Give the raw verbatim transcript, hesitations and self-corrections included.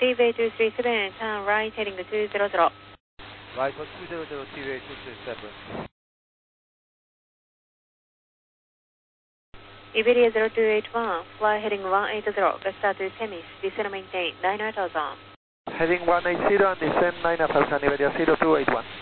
T-Way two three seven, turn right heading two zero zero. Right for two zero zero, T-Way two three seven. Iberia zero two eight one, fly heading one eight zero, Vesta to Temis, descend and maintain nine thousand. Heading one eight zero and descend nine thousand, Iberia zero two eight one.